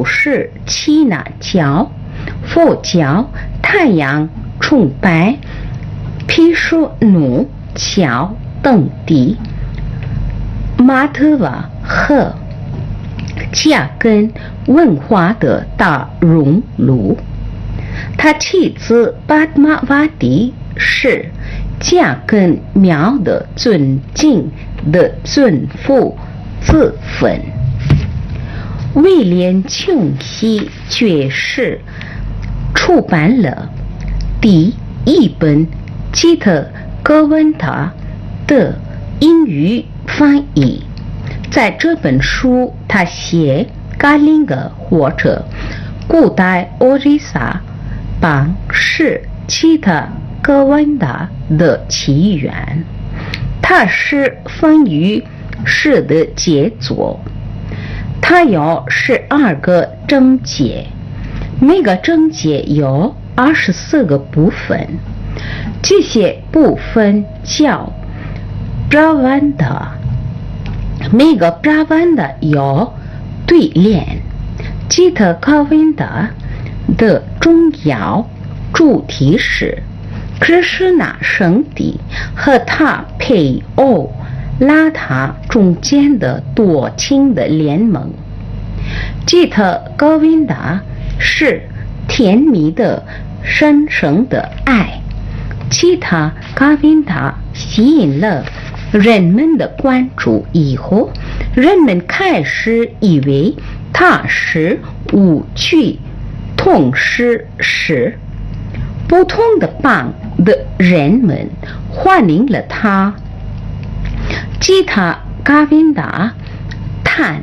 是耆那教、佛教、太阳崇拜、毗湿奴教等地。马特瓦和加根文化的大熔炉。他妻子巴玛瓦蒂是加根庙的尊敬的尊父子分。威廉琼西爵士出版了第一本吉特哥文达的英语翻译。在这本书，他写嘎林格或者古代奥里萨邦是吉特哥文达的起源。它是翻译式的杰作。它有12个章节，每个章节有24个部分。这些部分叫布拉万达，每个布拉万达有对联。吉特哥文达的重要主题是krishna是那圣地和他配偶拉塔中间的多情的联盟。吉特哥文达是甜蜜的神圣的爱。吉特哥文达吸引了人们的关注以后，人们开始以为它是舞曲，同时是不同的邦的人们欢迎了它。吉特哥文达谈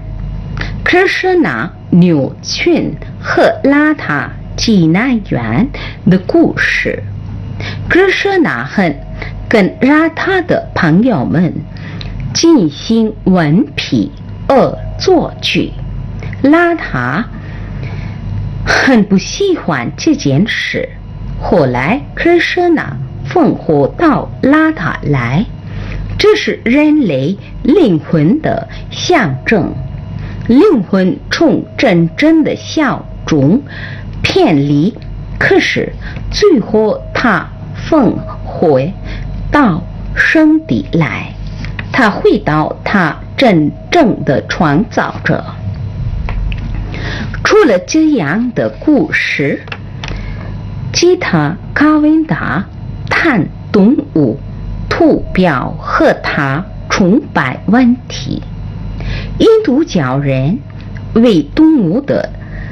krishna牛群和拉塔济南园的故事。krishna跟拉塔的朋友们进行文批恶作剧。拉塔很不喜欢这件事。后来krishna复活到拉塔来，这是人类灵魂的象征。灵魂从真正的笑中偏离，可是最后他复回到圣地来，他回到他真正的创造者。除了这样的故事，吉特哥文达谈动物、图表和他崇拜问题。印度教人为动物的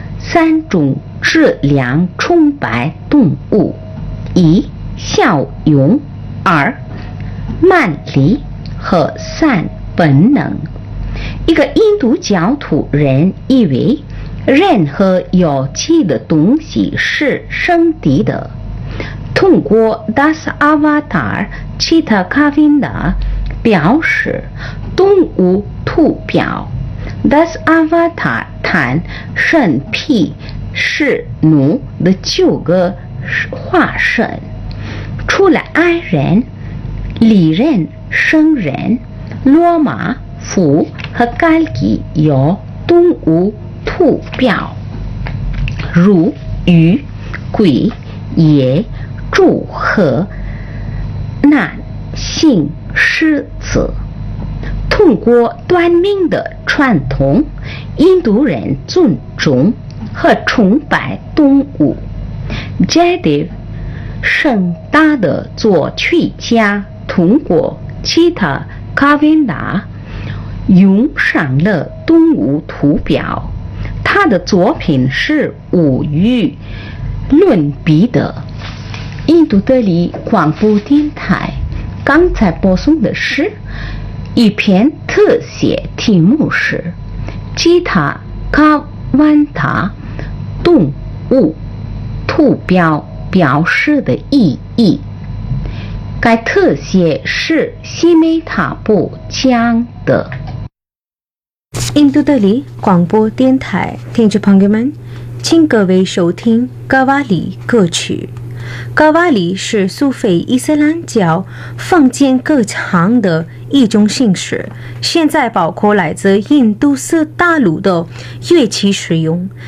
3种质量崇拜动物：1. 效用；2. 蛮力和3. 本能。一个印度教徒人以为任何有机的东西是上帝的。通过 Das Avatar 吉特哥文达表示动物图表。Das Avatar 谈神毗湿奴的9个化身，除了矮人、利人、圣人、罗马、夫和甘基有动物图表，如鱼、龟、野、猪和男性狮子。通过短命的传统，印度人尊重和崇拜动物。Jadis 盛大的作曲家通过吉特哥文达用上了动物图表，他的作品是无与伦比的。印度德里广播电台刚才播送的是一篇特写，题目是吉特哥文达动物图表表示的意义。该特写是西美塔布讲的。 印度德里广播电台听众朋友们，请各位收听嘎瓦里歌曲。嘎瓦里是苏菲伊斯兰教坊间歌唱的一种形式，现在包括来自印度斯大陆的乐器使用。